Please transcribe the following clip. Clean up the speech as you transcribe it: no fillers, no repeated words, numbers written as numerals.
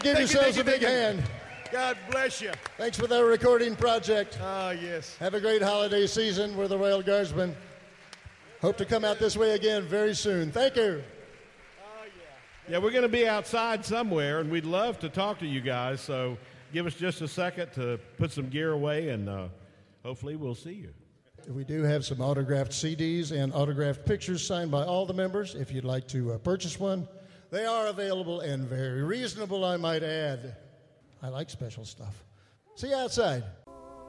give yourselves a big hand. God bless you. Thanks for that recording project. Ah, yes. Have a great holiday season. We're the Royal Guardsmen. Hope to come out this way again very soon. Thank you. Yeah, we're going to be outside somewhere, and we'd love to talk to you guys. So give us just a second to put some gear away, and hopefully we'll see you. We do have some autographed CDs and autographed pictures signed by all the members. If you'd like to purchase one, they are available and very reasonable, I might add. I like special stuff. See you outside.